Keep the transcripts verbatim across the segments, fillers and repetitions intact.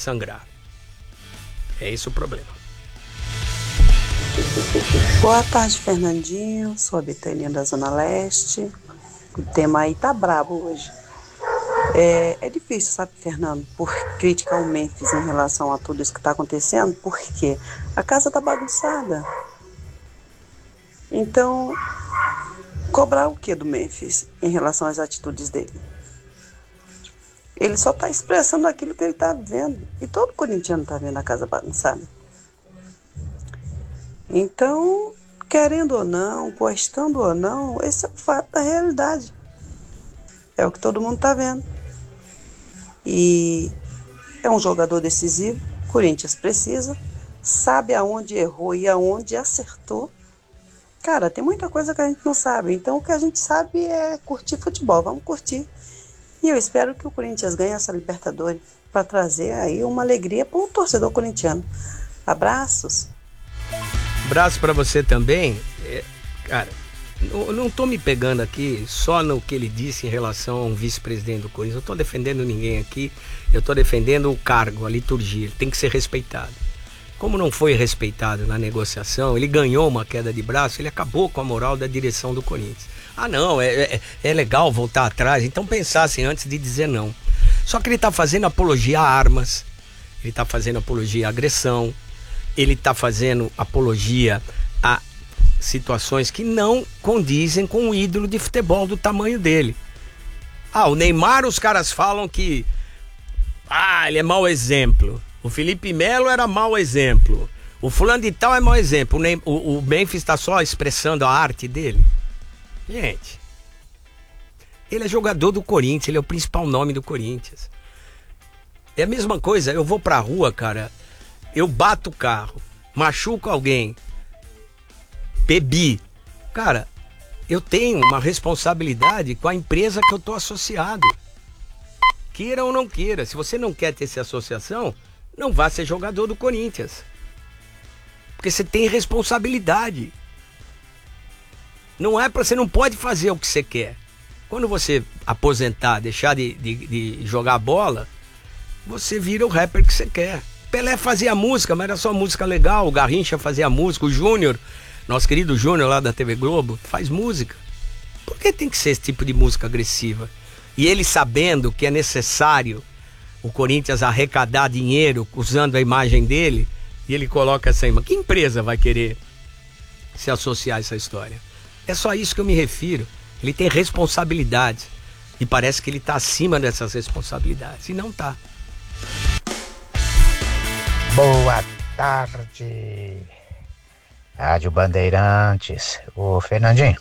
sangrar. É esse o problema. Boa tarde, Fernandinho. Sou a Betânia da Zona Leste. O tema aí tá brabo hoje. É, é difícil, sabe, Fernando, por criticar o Memphis em relação a tudo isso que tá acontecendo, porque a casa tá bagunçada. Então, cobrar o que do Memphis em relação às atitudes dele? Ele só tá expressando aquilo que ele tá vendo. E todo corintiano tá vendo a casa bagunçada. Então, querendo ou não, gostando ou não, esse é o fato da realidade. É o que todo mundo tá vendo. E é um jogador decisivo, o Corinthians precisa, sabe aonde errou e aonde acertou. Cara, tem muita coisa que a gente não sabe, então o que a gente sabe é curtir futebol, vamos curtir. E eu espero que o Corinthians ganhe essa Libertadores para trazer aí uma alegria para o torcedor corintiano. Abraços. Abraço para você também. É, cara, não, não tô me pegando aqui só no que ele disse em relação a um vice-presidente do Corinthians. Eu tô defendendo ninguém aqui. Eu tô defendendo o cargo, a liturgia. Ele tem que ser respeitado. Como não foi respeitado na negociação, ele ganhou uma queda de braço, ele acabou com a moral da direção do Corinthians. Ah, não, é, é, é legal voltar atrás. Então pensassem antes de dizer não. Só que ele tá fazendo apologia a armas. Ele tá fazendo apologia à agressão. Ele está fazendo apologia a situações que não condizem com um ídolo de futebol do tamanho dele. Ah, o Neymar, os caras falam que ah, ele é mau exemplo. O Felipe Melo era mau exemplo. O fulano de tal é mau exemplo. O, Ney, o, o Memphis está só expressando a arte dele. Gente, ele é jogador do Corinthians, ele é o principal nome do Corinthians. É a mesma coisa, eu vou pra rua, cara... Eu bato o carro, machuco alguém, bebi. Cara, eu tenho uma responsabilidade com a empresa que eu tô associado. Queira ou não queira, se você não quer ter essa associação, não vá ser jogador do Corinthians. Porque você tem responsabilidade. Não é pra, você não pode fazer o que você quer. Quando você aposentar, deixar de, de, de jogar bola, você vira o rapper que você quer. Pelé fazia música, mas era só música legal. O Garrincha fazia música. O Júnior, nosso querido Júnior lá da T V Globo, faz música. Por que tem que ser esse tipo de música agressiva? E ele sabendo que é necessário o Corinthians arrecadar dinheiro usando a imagem dele, e ele coloca essa imagem. Que empresa vai querer se associar a essa história? É só isso que eu me refiro. Ele tem responsabilidades. E parece que ele está acima dessas responsabilidades. E não está. Boa tarde, Rádio Bandeirantes. Ô Fernandinho,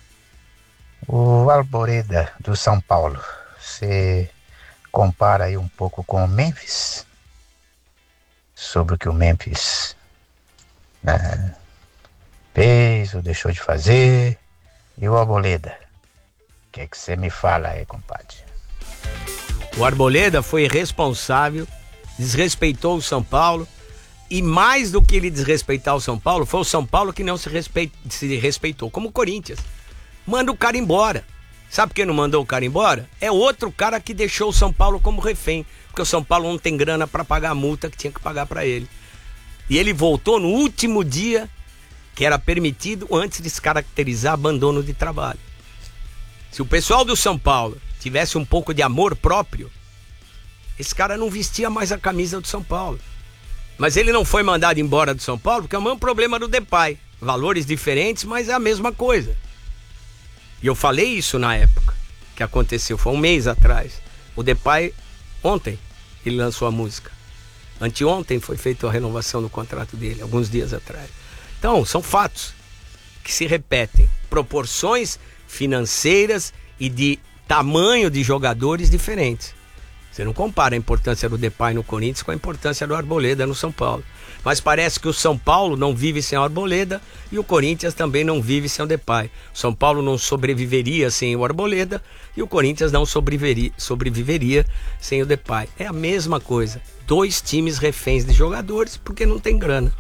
o Arboleda do São Paulo, você compara aí um pouco com o Memphis? Sobre o que o Memphis né, fez ou deixou de fazer? E o Arboleda? O que é que você me fala aí, compadre? O Arboleda foi responsável, desrespeitou o São Paulo, e mais do que ele desrespeitar o São Paulo, foi o São Paulo que não se, respe... se respeitou, como o Corinthians. Manda o cara embora. Sabe por que não mandou o cara embora? É outro cara que deixou o São Paulo como refém, porque o São Paulo não tem grana para pagar a multa que tinha que pagar para ele. E ele voltou no último dia que era permitido antes de se caracterizar abandono de trabalho. Se o pessoal do São Paulo tivesse um pouco de amor próprio, esse cara não vestia mais a camisa do São Paulo. Mas ele não foi mandado embora do São Paulo porque é o mesmo problema do Depay. Valores diferentes, mas é a mesma coisa. E eu falei isso na época que aconteceu, foi um mês atrás. O Depay, ontem, ele lançou a música. Anteontem foi feita a renovação do contrato dele, alguns dias atrás. Então, são fatos que se repetem. Proporções financeiras e de tamanho de jogadores diferentes. Você não compara a importância do Depay no Corinthians com a importância do Arboleda no São Paulo. Mas parece que o São Paulo não vive sem o Arboleda e o Corinthians também não vive sem o Depay. O São Paulo não sobreviveria sem o Arboleda e o Corinthians não sobreviveria, sobreviveria sem o Depay. É a mesma coisa. Dois times reféns de jogadores porque não tem grana.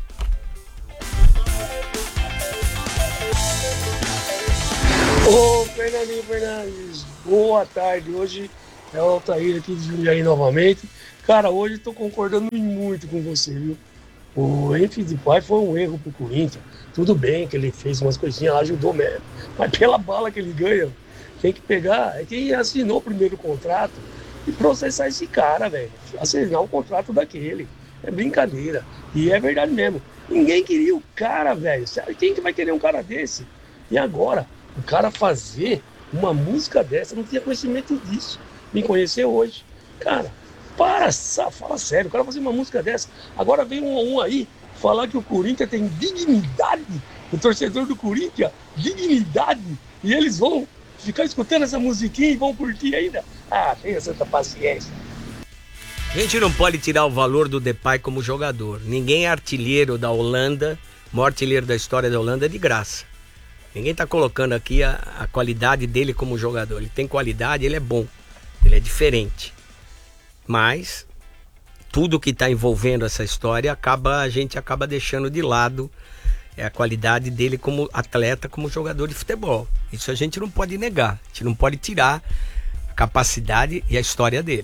Ô, Fernandinho Fernandes, boa tarde. Hoje É o Altair aqui de Jundiaí novamente. Cara, hoje estou concordando muito com você, viu? O Memphis Depay foi um erro pro Corinthians. Tudo bem que ele fez umas coisinhas lá, ajudou mesmo. Mas pela bala que ele ganha, tem que pegar. É quem assinou o primeiro contrato e processar esse cara, velho. Assinar o contrato daquele. É brincadeira. E é verdade mesmo. Ninguém queria o cara, velho. Quem que vai querer um cara desse? E agora, o cara fazer uma música dessa, não tinha conhecimento disso. Me conhecer hoje. Cara, para, fala sério, o cara fazer uma música dessa. Agora vem um, um aí falar que o Corinthians tem dignidade. O torcedor do Corinthians, dignidade. E eles vão ficar escutando essa musiquinha e vão curtir ainda. Ah, tenha santa paciência. A gente não pode tirar o valor do Depay como jogador. Ninguém é artilheiro da Holanda, maior artilheiro da história da Holanda, de graça. Ninguém está colocando aqui a, a qualidade dele como jogador. Ele tem qualidade, ele é bom, ele é diferente. Mas tudo que está envolvendo essa história, acaba, a gente acaba deixando de lado é a qualidade dele como atleta, como jogador de futebol. Isso a gente não pode negar. A gente não pode tirar a capacidade e a história dele.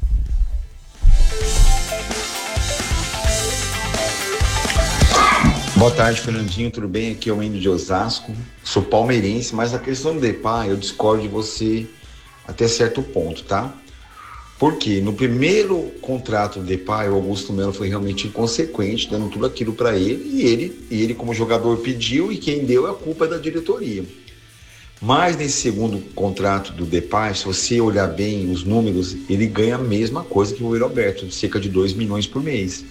Boa tarde, Fernandinho, tudo bem? Aqui é o Endo de Osasco, sou palmeirense, mas a questão do Depay, eu discordo de você até certo ponto, tá? Porque no primeiro contrato do Depay, o Augusto Melo foi realmente inconsequente, dando tudo aquilo para ele, e ele, e ele como jogador pediu, e quem deu a culpa é da diretoria. Mas nesse segundo contrato do Depay, se você olhar bem os números, ele ganha a mesma coisa que o Yuri Alberto, cerca de dois milhões por mês.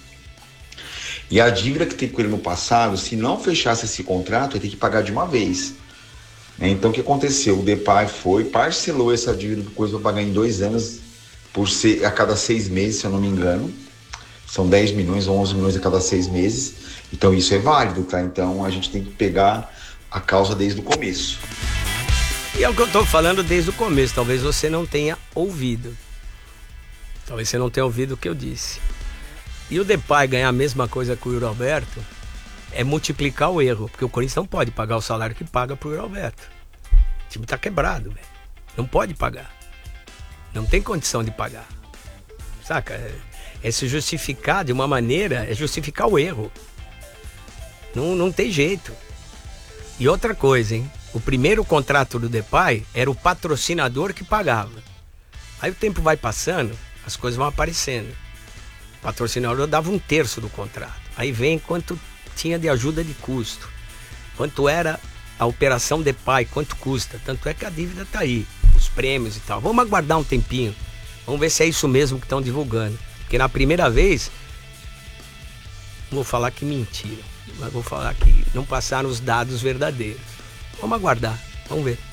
E a dívida que tem com ele no passado, se não fechasse esse contrato, ele tem que pagar de uma vez. Então o que aconteceu? O Depay foi, parcelou essa dívida do coisa para pagar em dois anos, por ser, a cada seis meses, se eu não me engano. São dez milhões ou onze milhões a cada seis meses. Então isso é válido, tá? Então a gente tem que pegar a causa desde o começo. E é o que eu tô falando desde o começo. Talvez você não tenha ouvido. Talvez você não tenha ouvido o que eu disse. E o Depay ganhar a mesma coisa que o Yuri Alberto é multiplicar o erro, porque o Corinthians não pode pagar o salário que paga pro Yuri Alberto. O time tá quebrado, velho. Não pode pagar. Não tem condição de pagar. Saca? É, é se justificar de uma maneira, é justificar o erro. Não, não tem jeito. E outra coisa, hein? O primeiro contrato do Depay era o patrocinador que pagava. Aí o tempo vai passando, as coisas vão aparecendo. O patrocinador dava um terço do contrato. Aí vem quanto tinha de ajuda de custo. Quanto era a operação Depay, quanto custa. Tanto é que a dívida está aí. Os prêmios e tal. Vamos aguardar um tempinho. Vamos ver se é isso mesmo que estão divulgando. Porque na primeira vez, não vou falar que mentiram, mas vou falar que não passaram os dados verdadeiros. Vamos aguardar. Vamos ver.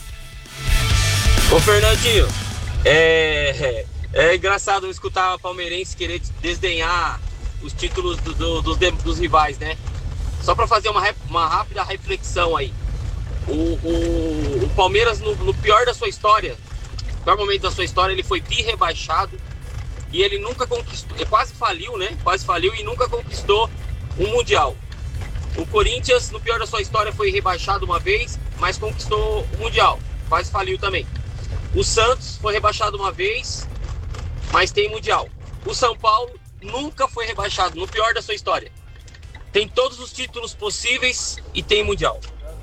Ô Fernandinho, é... É engraçado escutar a palmeirense querer desdenhar os títulos do, do, dos, dos rivais, né? Só para fazer uma, uma rápida reflexão aí. O, o, o Palmeiras, no, no pior da sua história, no pior momento da sua história, ele foi bi-rebaixado e ele nunca conquistou, ele quase faliu, né? Quase faliu e nunca conquistou um Mundial. O Corinthians, no pior da sua história, foi rebaixado uma vez, mas conquistou o Mundial. Quase faliu também. O Santos foi rebaixado uma vez, mas tem Mundial. O São Paulo nunca foi rebaixado, no pior da sua história. Tem todos os títulos possíveis e tem Mundial.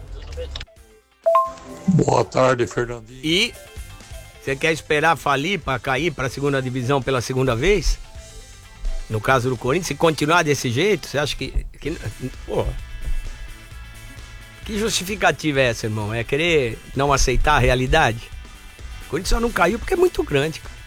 Boa tarde, Fernandinho. E você quer esperar falir para cair para a segunda divisão pela segunda vez? No caso do Corinthians, se continuar desse jeito, você acha que... que porra. Que justificativa é essa, irmão? É querer não aceitar a realidade? O Corinthians só não caiu porque é muito grande, cara.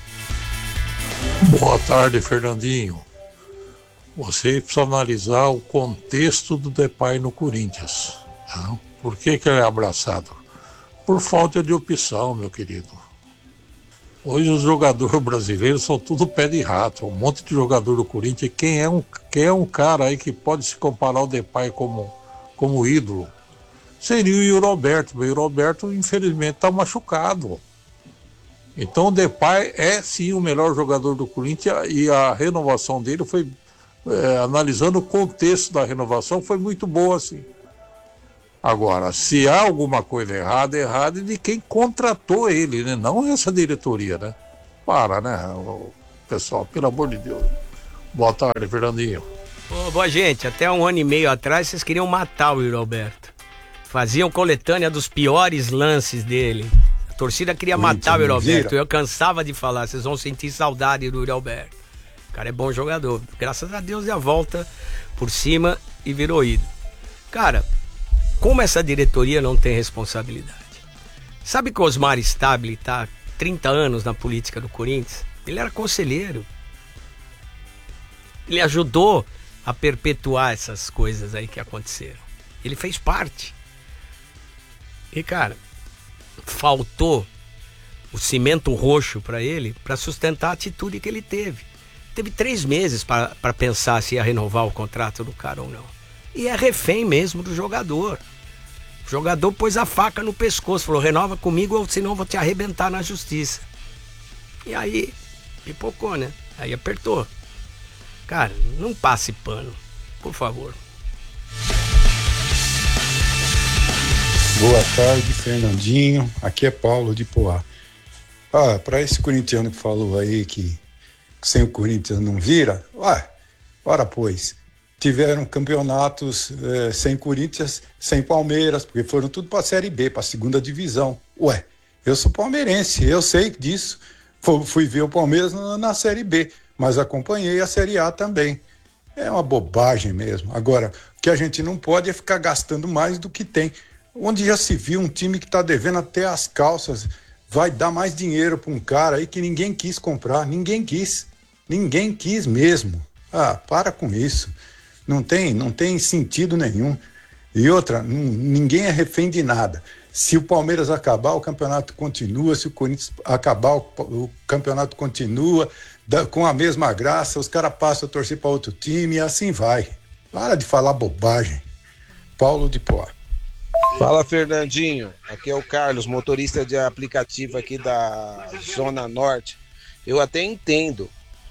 Boa tarde, Fernandinho. Você precisa analisar o contexto do Depay no Corinthians. Tá? Por que que ele é abraçado? Por falta de opção, meu querido. Hoje os jogadores brasileiros são tudo pé de rato. Um monte de jogador do Corinthians. Quem é um, quem é um cara aí que pode se comparar ao Depay como, como ídolo? Seria o Yuri Alberto. O Yuri Alberto, infelizmente, está machucado. Então o Depay é sim o melhor jogador do Corinthians e a renovação dele foi, é, analisando o contexto da renovação, foi muito boa sim. Agora, se há alguma coisa errada, errada é de quem contratou ele, né? Não essa diretoria, né? Para, né, o pessoal, pelo amor de Deus. Boa tarde, Fernandinho. Ô, boa gente, até um ano e meio atrás vocês queriam matar o Yuri Alberto. Faziam coletânea dos piores lances dele. A torcida queria matar o Yuri Alberto. Eu cansava de falar, vocês vão sentir saudade do Yuri Alberto. O cara é bom jogador. Graças a Deus deu a volta por cima e virou ídolo. Cara, como essa diretoria não tem responsabilidade? Sabe que o Osmar Stabile tá há trinta anos na política do Corinthians? Ele era conselheiro. Ele ajudou a perpetuar essas coisas aí que aconteceram. Ele fez parte. E, cara, faltou o cimento roxo para ele para sustentar a atitude que ele teve. Teve três meses para pensar se ia renovar o contrato do cara ou não. E é refém mesmo do jogador. O jogador pôs a faca no pescoço, falou, renova comigo ou senão eu vou te arrebentar na justiça. E aí, pipocou, né? Aí apertou. Cara, não passe pano, por favor. Boa tarde, Fernandinho. Aqui é Paulo de Poá. Ah, para esse corintiano que falou aí que sem o Corinthians não vira, ué, ora pois, tiveram campeonatos eh, sem Corinthians, sem Palmeiras, porque foram tudo para a Série B, para a segunda divisão. Ué, eu sou palmeirense, eu sei disso. Fui, fui ver o Palmeiras na, na Série B, mas acompanhei a Série A também. É uma bobagem mesmo. Agora, o que a gente não pode é ficar gastando mais do que tem. Onde já se viu um time que está devendo até as calças, vai dar mais dinheiro para um cara aí que ninguém quis comprar, ninguém quis, ninguém quis mesmo. Ah, para com isso. Não tem, não tem sentido nenhum. E outra, ninguém é refém de nada. Se o Palmeiras acabar, o campeonato continua. Se o Corinthians acabar, o campeonato continua. Com a mesma graça, os caras passam a torcer para outro time e assim vai. Para de falar bobagem. Paulo de Poá. Fala, Fernandinho. Aqui é o Carlos, motorista de aplicativo aqui da Zona Norte. Eu até entendo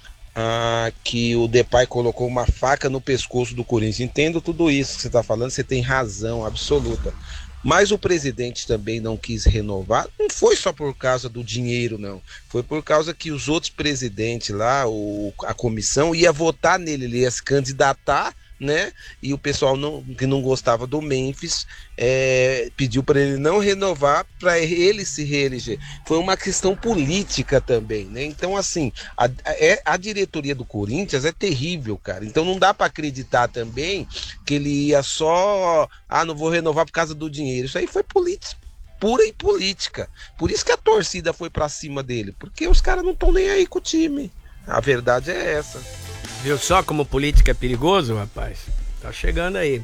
ah, que o Depay colocou uma faca no pescoço do Corinthians. Entendo tudo isso que você está falando, você tem razão absoluta. Mas o presidente também não quis renovar, não foi só por causa do dinheiro, não. Foi por causa que os outros presidentes lá, o, a comissão, ia votar nele, ele ia se candidatar, né? E o pessoal não, que não gostava do Memphis é, pediu para ele não renovar para ele se reeleger. Foi uma questão política também, né? Então, assim, a, a, a diretoria do Corinthians é terrível, cara. Então não dá para acreditar também que ele ia só, ah, não vou renovar por causa do dinheiro. Isso aí foi política, pura e política. Por isso que a torcida foi para cima dele, porque os caras não estão nem aí com o time. A verdade é essa. Viu só como política é perigoso, rapaz? Tá chegando aí.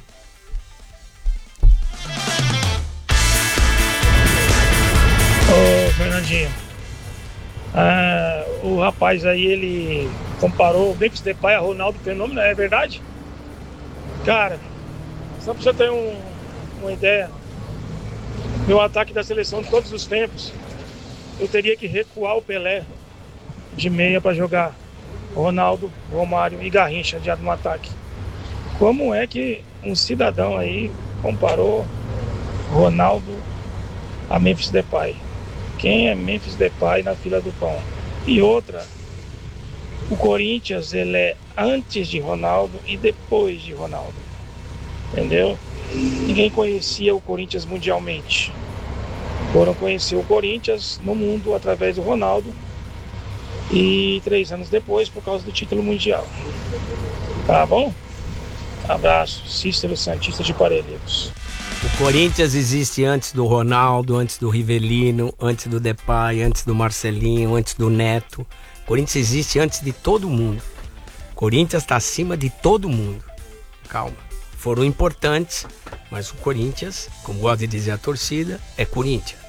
Ô, Fernandinho, ah, o rapaz aí, ele comparou o Memphis Depay a Ronaldo Fenômeno, é verdade? Cara, só pra você ter um, uma ideia, meu ataque da seleção de todos os tempos, eu teria que recuar o Pelé de meia pra jogar Ronaldo, Romário e Garrincha de no ataque. Como é que um cidadão aí comparou Ronaldo a Memphis Depay? Quem é Memphis Depay na fila do pão? E outra, o Corinthians, ele é antes de Ronaldo e depois de Ronaldo. Entendeu? Ninguém conhecia o Corinthians mundialmente. Foram conhecer o Corinthians no mundo através do Ronaldo. E três anos depois, por causa do título mundial. Tá bom? Abraço, Cícero Santista de Parelheiros. O Corinthians existe antes do Ronaldo, antes do Rivelino, antes do Depay, antes do Marcelinho, antes do Neto. O Corinthians existe antes de todo mundo. O Corinthians está acima de todo mundo. Calma. Foram importantes, mas o Corinthians, como gosta de dizer a torcida, é Corinthians.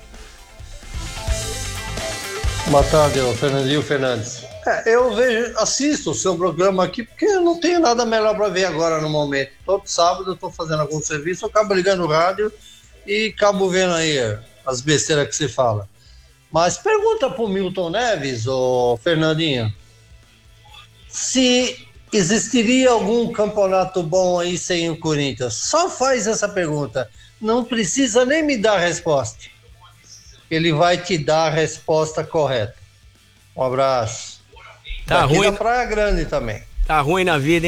Boa tarde, Fernandinho Fernandes. É, eu vejo, assisto o seu programa aqui porque eu não tenho nada melhor para ver agora no momento. Todo sábado eu estou fazendo algum serviço, eu acabo ligando o rádio e acabo vendo aí as besteiras que você fala. Mas pergunta pro Milton Neves, ô Fernandinho, se existiria algum campeonato bom aí sem o Corinthians. Só faz essa pergunta. Não precisa nem me dar a resposta. Ele vai te dar a resposta correta. Um abraço. Tá Daqui ruim. da Praia Grande também. Tá ruim na vida, hein?